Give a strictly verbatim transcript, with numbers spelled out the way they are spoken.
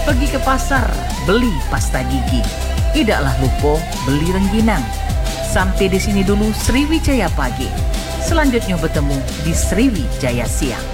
Pergi ke pasar, beli pasta gigi. Tidaklah lupa beli rengginang. Sampai di sini dulu Sriwijaya Pagi. Selanjutnya bertemu di Sriwijaya Siang.